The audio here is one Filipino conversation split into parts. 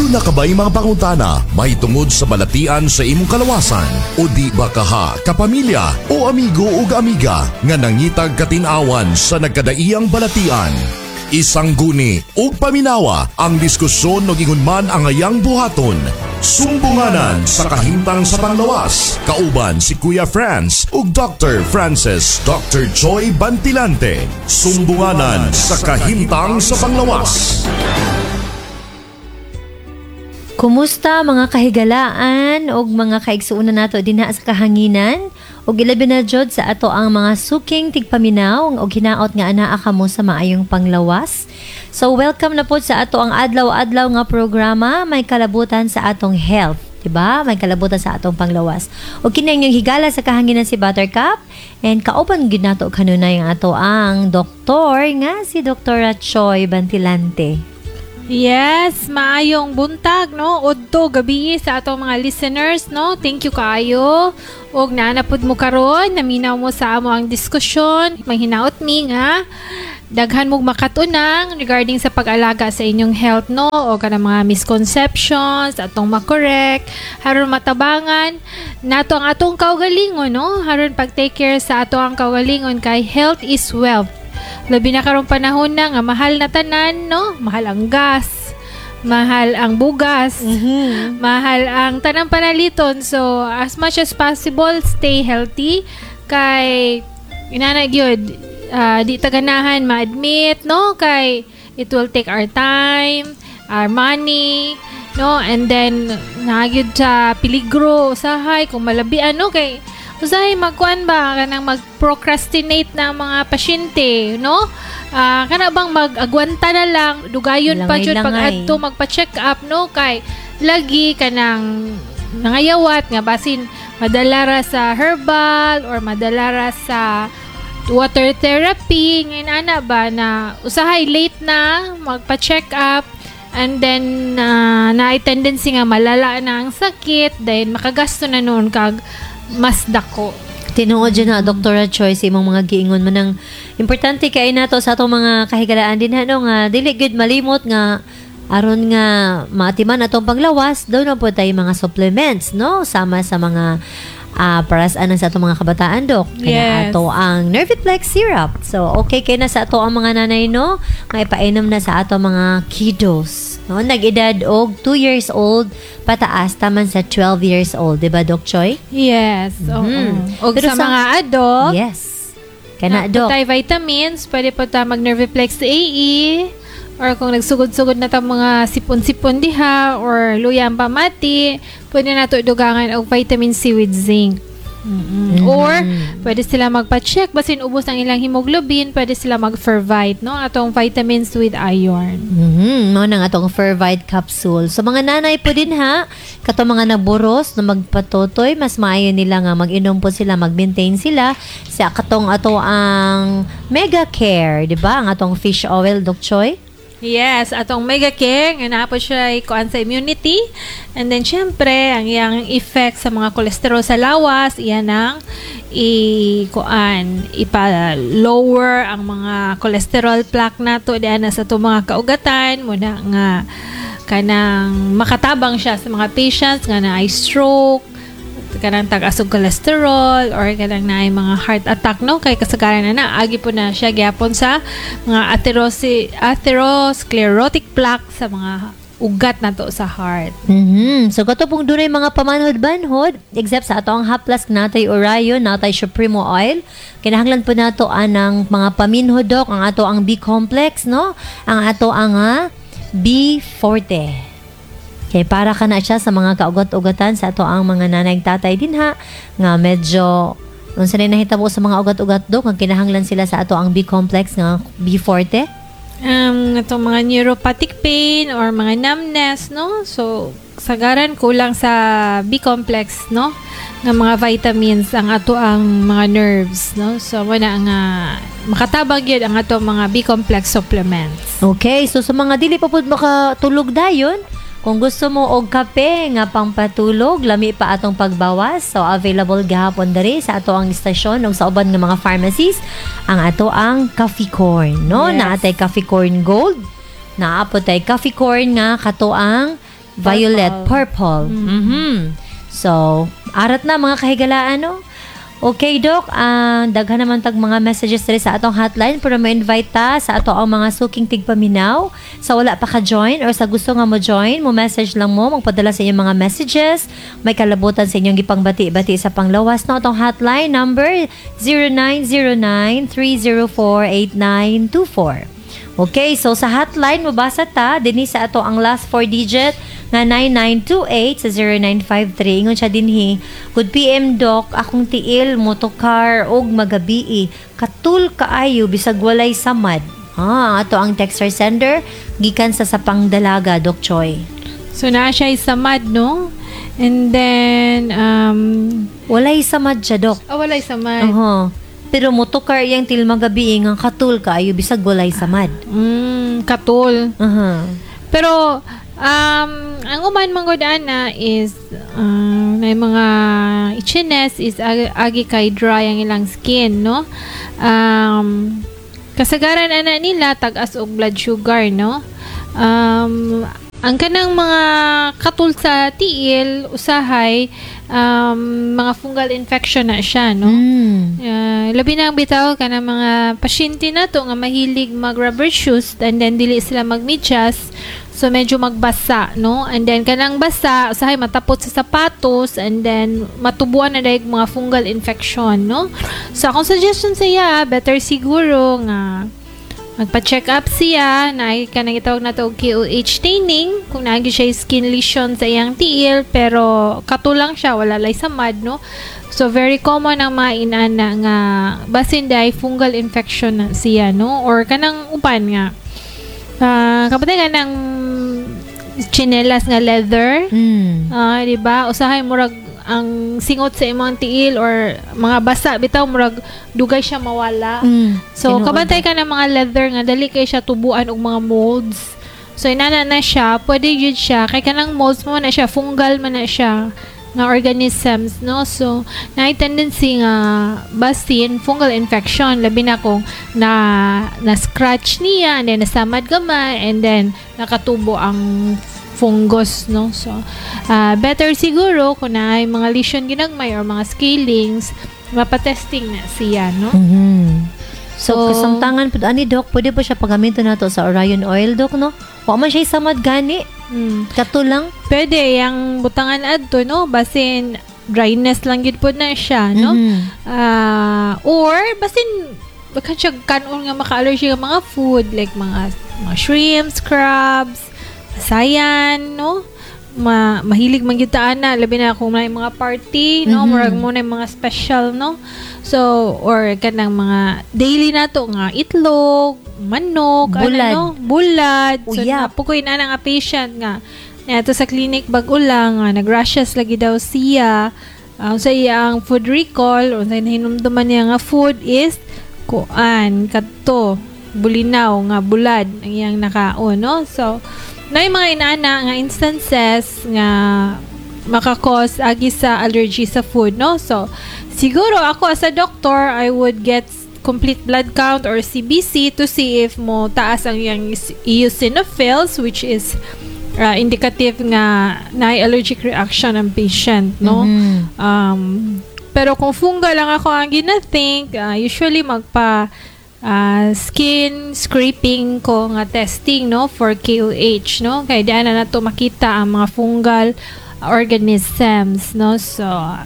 Aduna ka ba'y mga pangutana may tungod sa balatian sa imong kalawasan? O di ba kaha, kapamilya o amigo o amiga nga nangitag katinawan sa nagkadaiyang balatian? Isang guni o paminawa ang diskusyon o gingunman ang ayang buhaton. Sumbunganan sa kahimtang sa panglawas. Kauban si Kuya Franz ug Dr. Francis Dr. Joy Bantilante. Sumbunganan sa kahimtang sa panglawas. Kumusta mga kahigalaan o mga kaigsuunan nato dinha sa kahanginan? O ilabi na jud sa ato ang mga suking tigpaminaw o hinaot nga anaa kamo sa maayong panglawas. So welcome na po sa ato ang adlaw-adlaw nga programa may kalabutan sa atong health. Diba? May kalabutan sa atong panglawas. O kinang yung higala sa kahanginan si Buttercup and kauban gyud nato kanunay ang ato ang doktor nga si Dr. Joy Bantilante. Yes, maayong buntag, no? Udto gabi sa atong mga listeners, no? Thank you kaayo. Og naanapod mo karon, naminaw mo sa amo ang diskusyon. Manghinaot mi nga daghan mong makatunang regarding sa pag-alaga sa inyong health, no? O kanang mga misconceptions, atong makorek, haron matabangan nato ang atong kaugalingon, no? Haron pag-take care sa atong kaugalingon kay health is wealth. Labi na karong panahon na nga mahal na tanan, no? Mahal ang gas, mahal ang bugas, mahal ang tanang panaliton. So, as much as possible, stay healthy. Kay, inana gyud, di taganahan ma-admit, no? Kay, it will take our time, our money, no? And then, nagyud sa piligro, usahay, kung malabian, no? Kay, usahay magkuan ba kanang mag-procrastinate na mga pasyente, no? Kana bang mag-agwanta na lang, dugayon pa jud pag adto magpa-check up, no? Kay lagi kanang nangayawat nga basin madalara sa herbal or madalara sa water therapy ngayon ana ba na usahay late na magpa-check up and then na tendency nga malala na ang sakit, then makagasto na noon kag mas dako. Tinuod dyan na, Dr. Joy, sa imong mga giingon mo ng importante kay nato sa atong mga kahigalaan din ano nga dili gud malimot nga aron nga maatiman atong panglawas daw na po tayo mga supplements, no? Sama sa mga parasaan sa atong mga kabataan, Dok. Kaya ato ang Nerviplex syrup. So, okay kay na sa ato ang mga nanay, no? Nga ipainom na sa ato mga kiddos. No? Nag-edad og 2 years old pataas taman sa 12 years old. Diba, Dok Choy? Yes. O sa mga adult, yes. Kana, Dok. Tayo vitamins, pwede po tayo mag-Nerviplex AE. Or kung nagsugod-sugod na tayong mga sipon-sipon diha or luyang pamati, pwede na ito dugangan og vitamin C with zinc. Or pwede sila magpa-check basin ubos ang ilang hemoglobin, pwede sila mag-Fervite, no? Atong vitamins with iron. Mo nang atong Fervite capsule. So mga nanay po din ha, kato mga naburos na magpatotoy, mas maayo nila nga mag-inom po sila, mag-maintain sila sa katong ato ang Mega Care, di ba? Ang atong fish oil, Dok Choy. Yes, atong Mega Care, nga na po siya kuan sa immunity. And then, syempre, ang iyang effect sa mga kolesterol sa lawas, iyan ang ipa-lower ang mga cholesterol plaque nato diyan sa itong mga kaugatan. Muna nga, kanang makatabang siya sa mga patients nga na ay stroke, kanang tag-asog cholesterol or kanang na mga heart attack, no? Kay kasagaran na agi po na siya gyapon sa mga atherosclerotic plaque sa mga ugat nato sa heart. So kato pong dunay mga pamanhod-banhod except sa ato ang haplas natay Orion, natay Supremo Oil. Kinahanglan po nato anang mga paminhod, Dok, ang ato ang B-complex, no? Ang ato ang B-forte. Kaya para ka na siya sa mga kaugat-ugatan sa ato ang mga nanay tatay din ha, nga medyo kung saan nahitabo sa mga ugat-ugat, Dok, ang kinahanglan sila sa ato ang B-complex nga B-forte. Itong mga neuropathic pain or mga numbness, no? So, sagaran kulang sa B-complex, no? Nga mga vitamins ang ato ang mga nerves, no? So, wala nga makatabang yun ang ato mga B-complex supplements. Okay, so sa mga dili pa po makatulog dayon, kung gusto mo og kape nga pangpatulog, lami pa atong pagbawas. So available gahapon diri sa ato ang istasyon ug sa uban nga mga pharmacies ang ato ang coffee corn, no? Yes. Naatay coffee corn gold, naapot tay coffee corn nga kato ang violet, purple. So, arat na mga kahigalaan, no? Okay, Doc. Daghan naman tag mga messages rin sa atong hotline para ma-invite ta sa ato ang mga suking tigpaminaw. Sa wala pa ka-join or sa gusto nga mo join, mo message lang mo, magpadala sa inyong mga messages. May kalabutan sa inyong gipangbati-bati sa panglawas no atong hotline number 0909-304-8924. Okay, so sa hotline mabasa ta dinhi sa ato ang last 4 digit nga 9928 sa 0953. Ingon siya dinhi, good PM Doc, akong tiil motocar og magabii. Katul kaayo bisag walay samad. Ato ang texter sender gikan sa Sapang Dalaga, Doc Choi. So na siya samad, no? And then Walay samad siya, Doc. walay samad. Pero motocar yang til magabii nga katul kaayo bisag walay samad. Katul. Pero ang uman manggodaan na is may mga itchiness is agi kay dry ang ilang skin, no? Kasagaran ana nila tag-as og blood sugar, no? Ang kanang mga katul sa tiil usahay mga fungal infection na siya, no? Labi na ang bitaw kanang mga pasyente na to nga mahilig mag rubber shoes and then dili sila magmedyas, so medyo magbasa, no? And then kanang basa usahay matapot sa sapatos and then matubuan na dahil mga fungal infection, no? So akong suggestion sa iya, better siguro nga magpa-check up siya na kanang itawag na to KOH staining kung naagi siya skin lesion sa iyang tiil pero katulang siya, wala lay samad, no? So very common ang mga inana nga basin day fungal infection na siya, no? Or kanang upan nga kapatid ka ng chinelas nga leather, diba? Usahay murag ang singot sa imong tiil or mga basa bitaw murag dugay siya mawala. So kabantay ka ng mga leather nga dali kay siya tubuan og mga molds. So inana na siya, pwede yun siya kay kanang molds mo na siya, fungal man na siya nga organisms, no? So na tendency nga basin fungal infection labi na kung na scratch niya and then nasamad gamay and then nakatubo ang fungus, no? So, better siguro kung na ay mga lesion ginagmay or mga scalings, mapatesting na siya, no? So, kasamtangan po, ani Doc, pwede po siya pagamitin nato sa Orion Oil, Doc, no? Wa man siya samad gani. Katulang. Pwede, yung butangan adto, no? Basin, dryness lang yun po na siya, no? Or, basin, baka siya kanon nga maka-allergy ng mga food, like mga shrimps, crabs, sayan, no? Mahilig mangitaan na labi na kung may mga party, no? Murag mo na mga special, no? So or kanang mga daily na to nga itlog, manok, bulad. ano, no? Bulad. So Uyap. napukoy na nga patient nga nato sa clinic bag-ulang nga nag-rashes lagi daw siya. Sa iyang food recall o sa hinumduman niya nga food is kuan kadto bulinaw nga bulad ang iyang nakaon, no? So na yung mga inaana nga instances nga makakos agi sa allergy sa food, no? So, siguro ako as a doctor, I would get complete blood count or CBC to see if mo taas ang yung eosinophils, which is indicative nga na allergic reaction ng patient, no? Pero kung fungal lang ako ang gina-think, usually magpa skin scraping ko nga testing, no, for KOH, no, kaya diyan na nato makita ang mga fungal organisms, no. So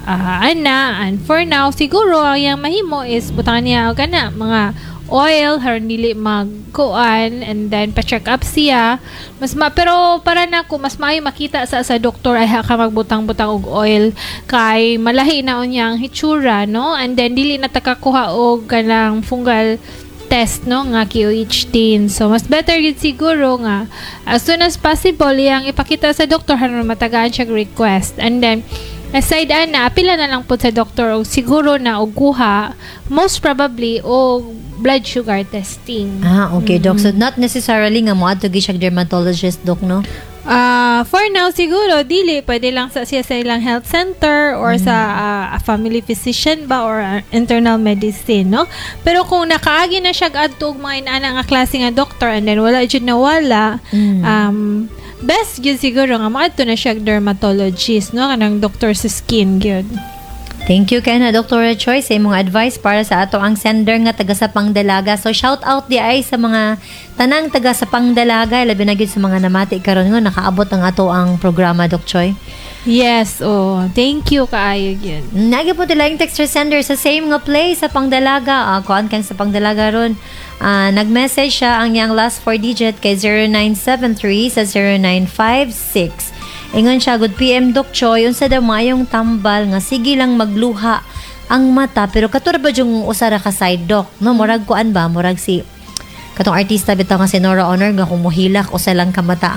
and for now siguro ang mahimo is butangan niya og kana mga oil haron dili magkuan and then pa-check up siya pero para nako mas maayo makita sa doktor ay ka magbutang-butang og oil kay malahi na unyang hitsura, no, and then dili na takakuha og kanang fungal test, no, nga KOH teen. So mas better gid siguro nga as soon as possible yang ipakita sa doktor haron matagaan siya request, and then aside ana apila na lang po sa doktor og siguro na og kuha most probably og blood sugar testing. Okay, Doc. So not necessarily nga mo adto gyud siya dermatologist, Doc, no? For now siguro dili pwede lang sa siya sa ilang health center or sa a family physician ba or internal medicine, no? Pero kung nakaagi na siya adto og mga inaana nga klase nga doctor and then wala jud nawala, best best gyud siguro nga maadto na siya dermatologist, no, kanang doctor sa skin gyud. Thank you kay na Dr. Choi sa imong advice para sa ato ang sender nga taga sa Pangdalaga. So shout out di ay sa mga tanang taga sa Pangdalaga, labi na gyud sa mga namati karon nga nakaabot ang ato ang programa, Doc Choi. Yes, thank you kaayo gyud. Nagi po tila yung texter sender sa same nga place sa Pangdalaga. Kuan kan sa Pangdalaga ron. Nag-message siya ang yang last 4 digit kay 0973 sa 0956. Ingon siya, good PM Doc Choi, unsa daw mayong tambal nga sige lang magluha ang mata pero katura ba yung usara ka side doc, no? Murag kuan ba? Murag si katong artista bitaw nga si Nora Honor nga kung muhilak usa lang kamata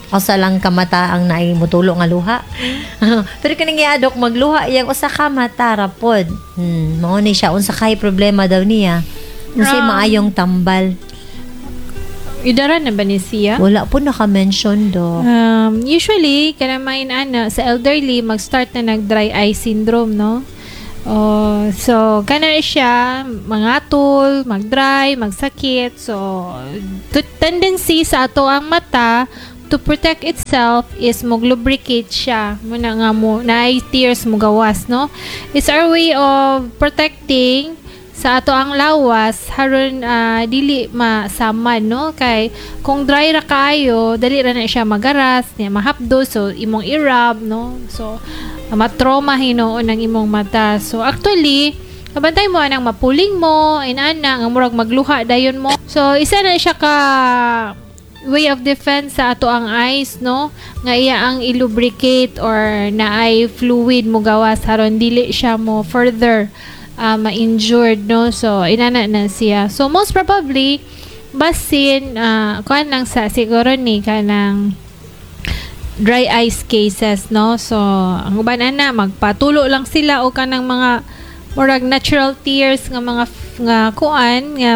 ang naay mutulo nga luha. Pero kaning iya Doc magluha iyang usa ka mata rapod. Mao ni siya unsa kay problema daw niya. Unsay maayong tambal. Idara na ba ni siya? Wala po naka-mention do. Usually, kanamain sa elderly, mag-start na nag-dry eye syndrome, no? So, kana siya, mangatol, mag-dry, magsakit. So, tendency sa ato ang mata to protect itself is mag-lubricate siya. Muna nga mo, na tears mo gawas, no? It's our way of protecting sa ato ang lawas haron dili masaman, no, kay kung dry ra kayo dali ra na siya magaras niya mahapdo, so imong i-rub, no, so matrauma hinuon ang imong mata. So actually kabantay mo anang mapuling mo inana nga murag magluha dayon mo, so isa na siya ka way of defense sa ato ang eyes, no, nga iya ang ilubricate or naay fluid mo gawas haron dili siya mo further ma-injured, no. So inana na siya. So most probably basin kuan lang sa siguro ni kanang dry eyes cases, no. So ang uban ana magpatulo lang sila o kanang mga murag natural tears nga mga kuan nga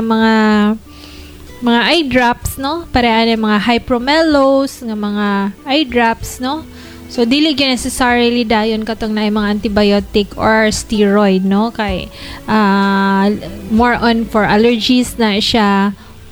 mga eye drops, no, pareha mga hypromelos nga mga eye drops, no. So, dili gyud necessarily dayon katong naay mga antibiotic or steroid, no? Kay more on for allergies na siya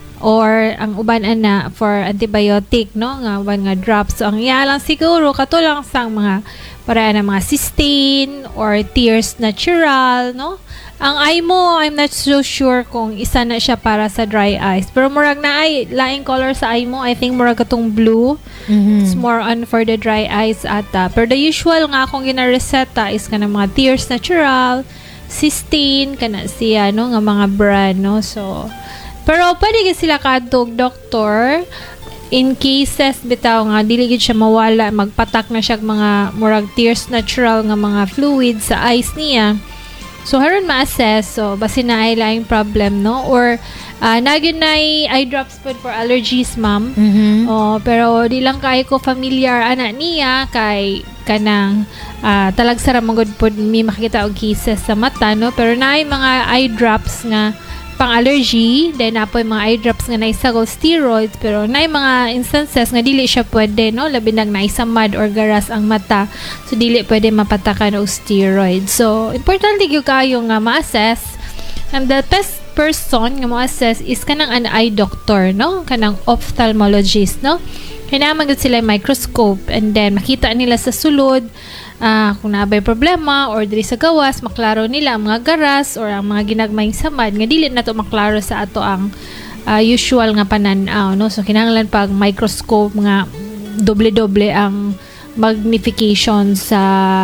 or ang uban ana for antibiotic, no? Nga uban nga drops. So, ang iya lang siguro katulang sang mga para na mga cysteine or tears natural, no? Ang eye mo, I'm not so sure kung isa na siya para sa dry eyes. Pero murag na ay laing color sa eye mo. I think murag katong blue. It's more on for the dry eyes ata. Pero the usual nga akong ginareseta is kanang mga tears natural, cysteine, kana siya, no, nga mga brand, no. So, pero pwede sila kadtog doktor in cases bitaw nga dili gid siya mawala, magpatak na siya mga murag tears natural nga mga fluid sa eyes niya. So, haron ma-assess. So, basin na ay laing problem, no? Or, nagyan na eye drops po for allergies, ma'am. Pero, di lang kay ko familiar ana niya kay kanang talagsara magod po may makikita og cases sa mata, no? Pero na mga eye drops nga pang allergy, then na po yung mga eye drops nga naisagol steroids, pero na mga instances nga dili siya pwede, no, labi nang naisamad or garas ang mata, so dili pwede mapatakan og steroids. So importante gyud kayo nga ma-assess, and the best person nga ma-assess is kanang an eye doctor, no, kanang ophthalmologist, no. Kailangan gud sila microscope and then makita nila sa sulod kung nabay problema or diri sa gawas, maklaro nila ang mga garas or ang mga ginagmayng samad nga dili na to maklaro sa ato ang usual nga pananaw, no. So kinahanglan pag microscope nga doble-doble ang magnification sa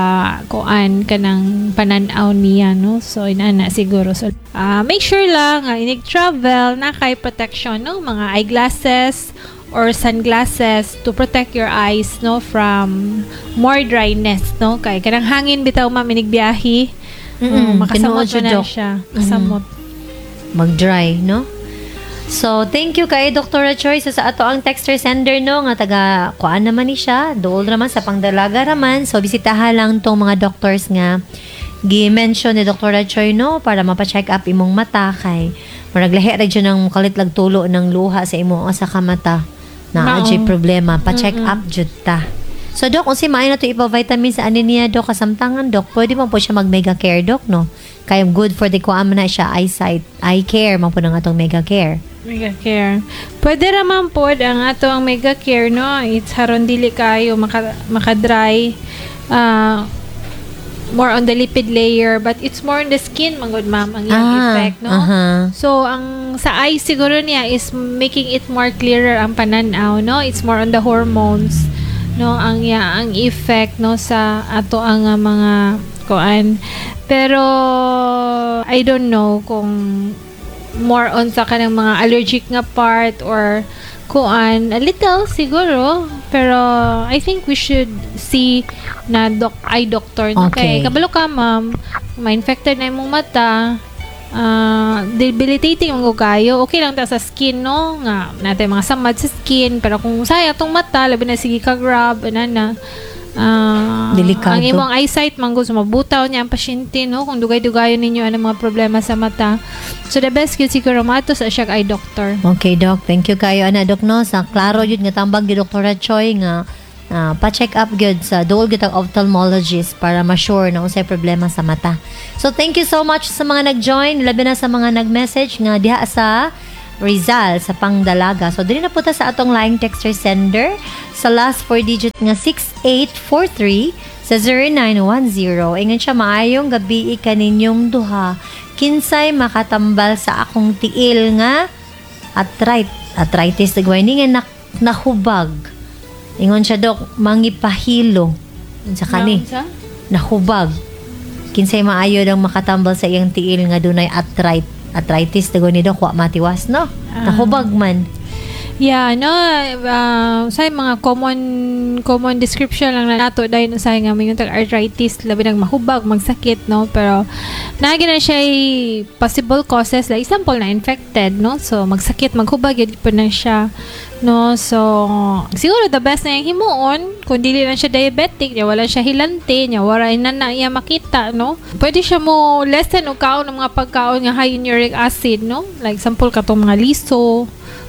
kuan kanang pananaw niya, no. So inana siguro, so make sure lang inig travel na kay protection, no, mga eyeglasses or sunglasses to protect your eyes, no, from more dryness, no, kay kanang hangin bitaw maminigbiyahi, makasamot na siya, kasamot, mag-dry, no. So thank you kay Dr. Choi sa ato ang texter sender, no, nga taga kuan naman ni siya, dool naman sa Pangdalaga raman. So bisitahan lang tong mga doctors nga gi-mention ni Dr. Choi, no, para mapa-check up imong mata kay murag lahi ra jud nang kalitlag tulo ng luha sa imong usa ka mata. Na problema, pa-check up jud ta. So, Dok, kung si maayo na ito ipa-vitamin sa anin niya, Dok, kasamtangan, Dok, pwede mo po siya mag-mega care, Dok, no? Kaya good for the kuam na siya, eyesight, eye care, man po ng atong mega care. Mega care. Pwede raman po ang ato ang mega care, no? It's haron dili kayo maka-dry. More on the lipid layer, but it's more on the skin, mangod ma'am, ang iyang effect, no? So, ang sa eye siguro niya is making it more clearer ang pananaw, no? It's more on the hormones, no? Ang effect, no, sa ato ang mga kuan. Pero, I don't know kung more on sa kanang mga allergic nga part or kuan, a little siguro, pero I think we should see na eye doctor, no? Okay. Kay kabalo ka ma'am, ma-infected na imong mata, debilitating ang kayo, okay lang ta sa skin, no? Nga natin mga samad sa skin, pero kung sayang tong mata, labi na sige ka grab, delikado. Ang imong eyesight manggo sumabutaw niya ang pasyente, no? Kung dugay-dugayon ninyo ang mga problema sa mata. So the best yun siguro mato sa siya eye doctor. Okay, Doc. Thank you kayo, Dok, no? Sa klaro yun nga tambag ni Dr. Choi nga pa-check up good sa duol gitang ophthalmologist para ma-sure na unsay problema sa mata. So thank you so much sa mga nag-join, labi na sa mga nag-message nga diha sa Rizal sa Pangdalaga. So, dili na po ta sa atong line texter sender sa last 4 digit nga 6843 sa 0910. Ingon siya, maayong gabi kaninyong duha. Kinsay makatambal sa akong tiil nga arthritis. Nagway nga nahubag. Ingon siya, Dok, mangipahilo. Sa kani, nahubag. Kinsay maayo daw makatambal sa iyang tiil nga dunay arthritis dago ni Dok wa matiwas, no? Nahubag man. Yeah, no, sa mga common description lang na nato dahil sa nga may arthritis, labi nang mahubag, magsakit, no? Pero nagi na siya possible causes, like example na infected, no? So magsakit, maghubag yun pa na siya, no? So siguro the best na yung himuon, kung dili na siya diabetic, niya wala siya hilante, niya wala na iya makita, no? Pwede siya mo lessen o kaon ng mga pagkaon nga high in uric acid, no? Like example katong mga liso,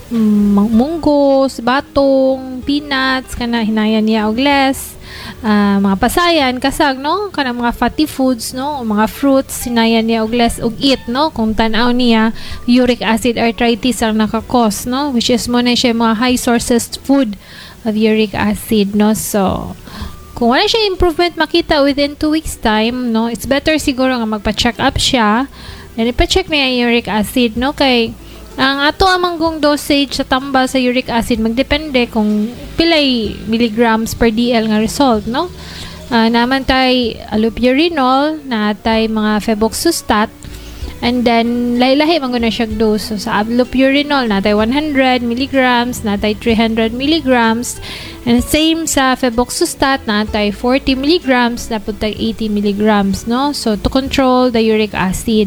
munggos, batong, peanuts, kana hinayan niya og less, mga pasayan, kasag, no? Kana mga fatty foods, no? Mga fruits, hinayan niya og less og eat, no? Kung tan-aw niya, uric acid arthritis ang nakakos, no? Which is mo na siya mga high sources food of uric acid, no? So, kung wala siya improvement makita within 2 weeks time, no? It's better siguro nga magpa-check up siya, and ipa-check niya yung uric acid, no? Kay ang ato amanggong dosage sa tambal sa uric acid magdepende kung pilay milligrams per DL nga result, no? Naman tay allopurinol, na tay mga febuxostat, and then lahi-lahi man guna siya dose. So, sa allopurinol na tay 100 milligrams, na tay 300 milligrams, and same sa febuxostat na tay 40 milligrams, na po tay 80 milligrams, no? So to control the uric acid.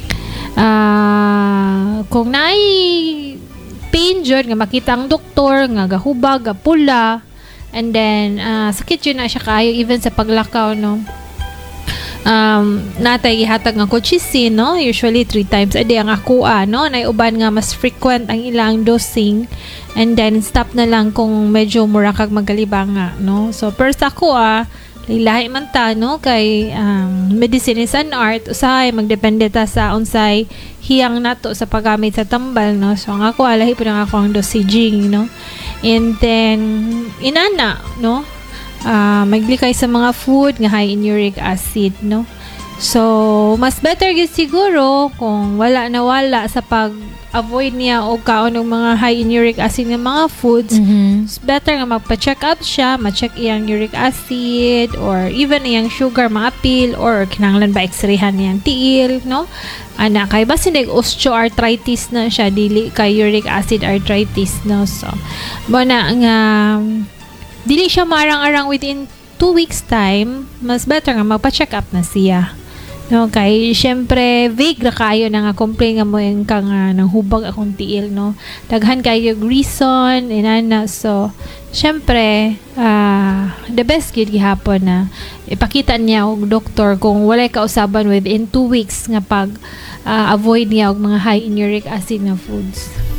Kung naay pain jud nga makita ang doktor nga gahubag, gapula, and then sakit yun na siya kayo even sa paglakaw, no? Natay gihatag nga colchicine, no? Usually 3 times a day ang akuha, no? Nay uban nga mas frequent ang ilang dosing, and then stop na lang kung medyo mura kag magalibanga, no? So per sa akuha lahi man ta, no? Kay medicine is an art, usahay magdepende ta sa unsay hiyang nato sa paggamit sa tambal, no? So ang ako lahi po ng ako ang dosaging, no? And then inana, no? Maglikay sa mga food nga high in uric acid, no? So mas better gid siguro kung wala sa pag-avoid niya o kaon ng mga high in uric acid nga mga foods. It's better nga magpa-check up siya, ma-check iyang uric acid or even iyang sugar, ma-appeal, or kinahanglan ba x-rayhan niyang tiil, no? Ana kay basin osteoarthritis na siya, dili kay uric acid arthritis, no? So mo na nga dili siya marang-arang within 2 weeks time, mas better nga magpa-check up na siya. No, kay syempre vague ra kayo na nga complain nga mo yung kang nang hubag akong tiil, no? Daghan kayo reason inana. So syempre the best gid gihapon na ipakita niya og doktor kung walay kausaban within 2 weeks nga pag avoid niya og mga high in uric acid na foods.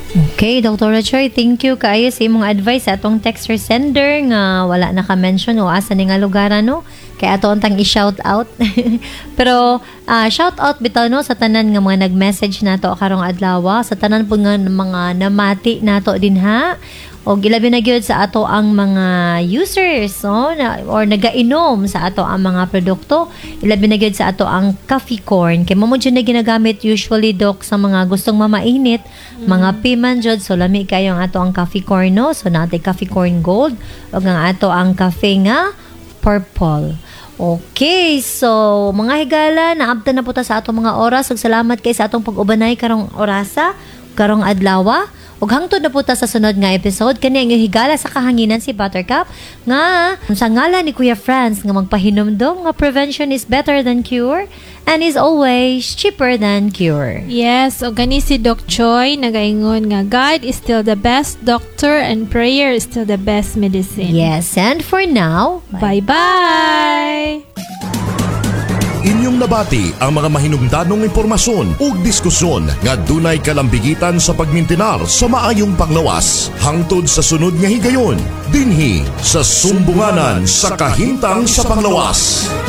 Okay, Dr. Choy, thank you kaayo sa imong advice sa atong texter sender nga wala naka-mention o asa ni nga lugar no. Kaya ato untang i-shout out. Pero shout out bitaw no sa tanan nga mga nag-message nato karong adlaw, sa tanan po nga mga namati nato din ha. O gilabi na gyud sa ato ang mga users no, or nagainom sa ato ang mga produkto. Ilabi na gyud sa ato ang coffee corn. Kay mo jud na ginagamit usually doc sa mga gustong mamainit, mga piman jud, so lami kayo ang ato ang coffee corn no. So natin coffee corn gold ug ang ato ang cafe nga purple. Okay, so mga higala, naabtan na po ta sa atong mga oras. Ug salamat kay sa atong pag-ubanay karong orasa, karong adlaw. Ug hangtod na po ta sa sunod nga episode, kani ang higala sa kahanginan si Buttercup nga sa ngalan ni Kuya Franz nga magpahinumdom nga prevention is better than cure and is always cheaper than cure. Yes, o gani si Doc Choi nagaingon nga God is still the best doctor and prayer is still the best medicine. Yes, and for now, Bye-bye! Inyong nabati ang mga mahinungdanong impormasyon ug diskusyon nga dunay kalambigitan sa pagmintinar sa maayong panglawas hangtod sa sunod nga higayon dinhi sa Sumbunganan sa Kahimtang sa Panglawas.